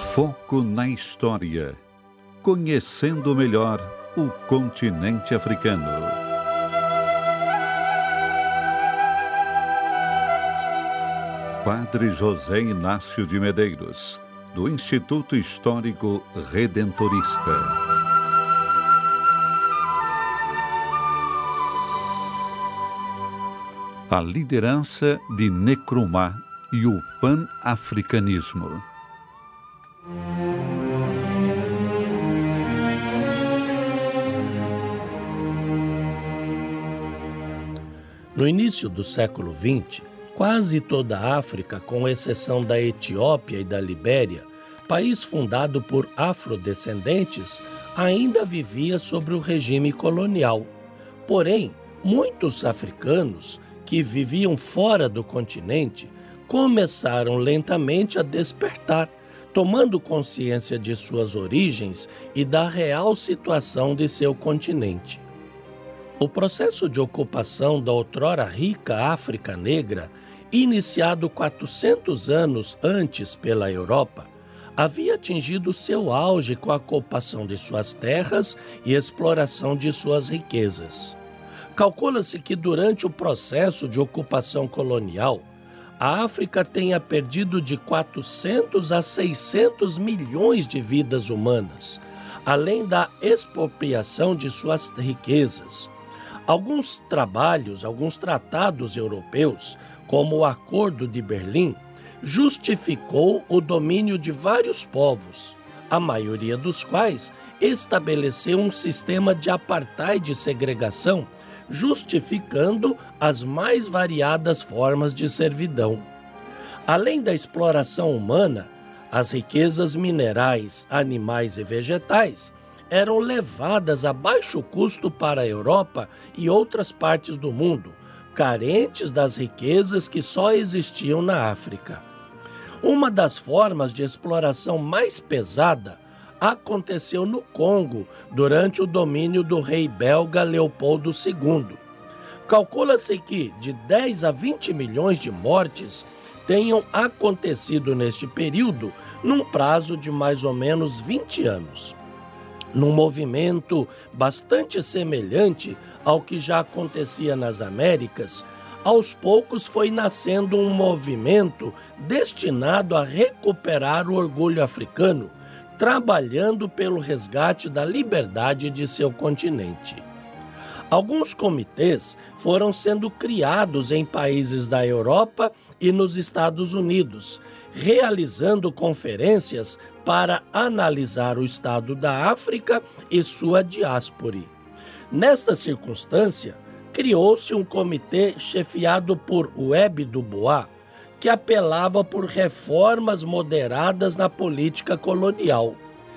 Foco na história. Conhecendo melhor o continente africano. Padre José Inácio de Medeiros, do Instituto Histórico Redentorista. A liderança de Nkrumah e o pan-africanismo. No início do século XX, quase toda a África, com exceção da Etiópia e da Libéria, país fundado por afrodescendentes, ainda vivia sob o regime colonial. Porém, muitos africanos que viviam fora do continente começaram lentamente a despertar, tomando consciência de suas origens e da real situação de seu continente. O processo de ocupação da outrora rica África Negra, iniciado 400 anos antes pela Europa, havia atingido seu auge com a ocupação de suas terras e exploração de suas riquezas. Calcula-se que durante o processo de ocupação colonial, a África tenha perdido de 400 a 600 milhões de vidas humanas, além da expropriação de suas riquezas. Alguns tratados europeus, como o Acordo de Berlim, justificou o domínio de vários povos, a maioria dos quais estabeleceu um sistema de apartheid e segregação, justificando as mais variadas formas de servidão. Além da exploração humana, as riquezas minerais, animais e vegetais eram levadas a baixo custo para a Europa e outras partes do mundo, carentes das riquezas que só existiam na África. Uma das formas de exploração mais pesada aconteceu no Congo durante o domínio do rei belga Leopoldo II. Calcula-se que de 10 a 20 milhões de mortes tenham acontecido neste período, num prazo de mais ou menos 20 anos. Num movimento bastante semelhante ao que já acontecia nas Américas, aos poucos foi nascendo um movimento destinado a recuperar o orgulho africano, trabalhando pelo resgate da liberdade de seu continente. Alguns comitês foram sendo criados em países da Europa e nos Estados Unidos, realizando conferências para analisar o estado da África e sua diáspora. Nesta circunstância, criou-se um comitê chefiado por Webb du Bois, que apelava por reformas moderadas na política colonial.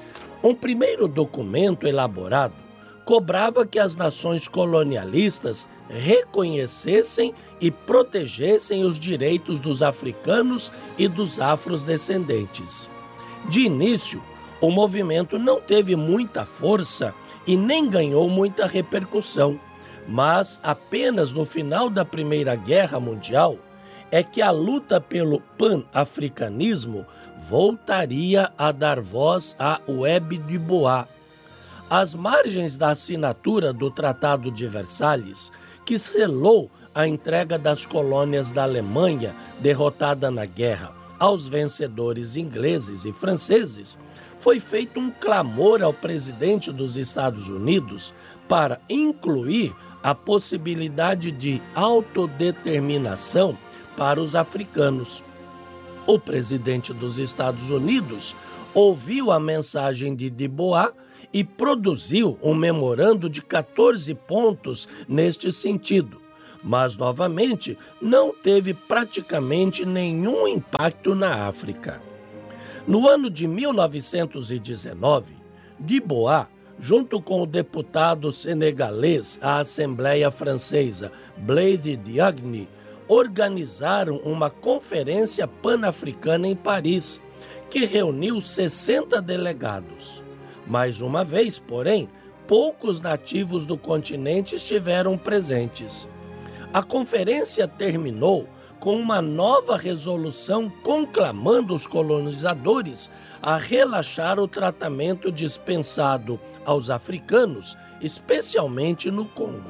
Um primeiro documento elaborado cobrava que as nações colonialistas reconhecessem e protegessem os direitos dos africanos e dos afrodescendentes. De início, o movimento não teve muita força e nem ganhou muita repercussão, mas apenas no final da Primeira Guerra Mundial é que a luta pelo pan-africanismo voltaria a dar voz a Webb du Bois. Às margens da assinatura do Tratado de Versalhes, que selou a entrega das colônias da Alemanha derrotada na guerra aos vencedores ingleses e franceses, foi feito um clamor ao presidente dos Estados Unidos para incluir a possibilidade de autodeterminação para os africanos. O presidente dos Estados Unidos ouviu a mensagem de Du Bois e produziu um memorando de 14 pontos neste sentido, mas, novamente, não teve praticamente nenhum impacto na África. No ano de 1919, Du Bois, junto com o deputado senegalês à Assembleia Francesa, Blaise Diagne, organizaram uma conferência pan-africana em Paris, que reuniu 60 delegados. Mais uma vez, porém, poucos nativos do continente estiveram presentes. A conferência terminou com uma nova resolução conclamando os colonizadores a relaxar o tratamento dispensado aos africanos, especialmente no Congo.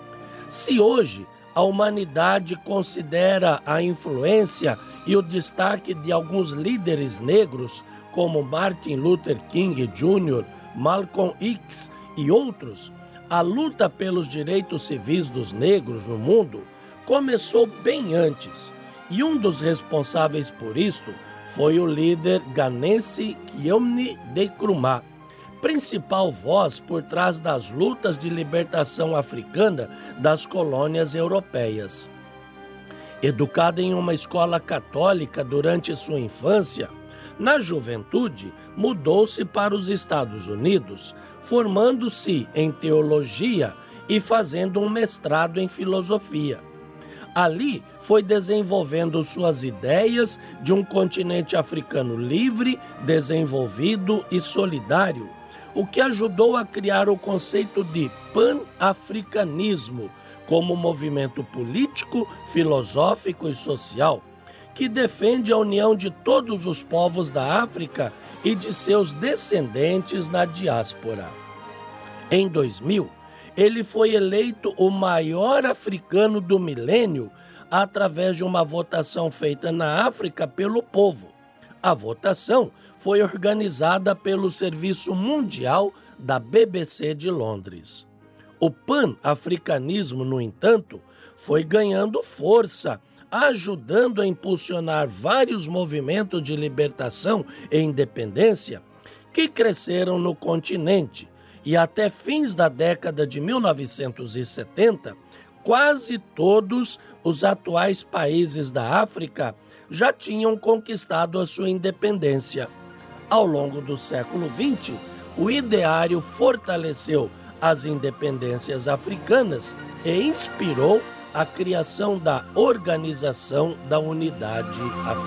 Se hoje a humanidade considera a influência e o destaque de alguns líderes negros, como Martin Luther King Jr., Malcolm X e outros, a luta pelos direitos civis dos negros no mundo começou bem antes, e um dos responsáveis por isto foi o líder ganense Kwame Nkrumah, principal voz por trás das lutas de libertação africana das colônias europeias. Educado em uma escola católica durante sua infância, na juventude mudou-se para os Estados Unidos, formando-se em teologia e fazendo um mestrado em filosofia. Ali foi desenvolvendo suas ideias de um continente africano livre, desenvolvido e solidário, o que ajudou a criar o conceito de pan-africanismo como movimento político, filosófico e social, que defende a união de todos os povos da África e de seus descendentes na diáspora. Em 2000, ele foi eleito o maior africano do milênio através de uma votação feita na África pelo povo. A votação foi organizada pelo Serviço Mundial da BBC de Londres. O pan-africanismo, no entanto, foi ganhando força, ajudando a impulsionar vários movimentos de libertação e independência que cresceram no continente. E até fins da década de 1970, quase todos os atuais países da África já tinham conquistado a sua independência. Ao longo do século XX, o ideário fortaleceu as independências africanas e inspirou a criação da Organização da Unidade Africana.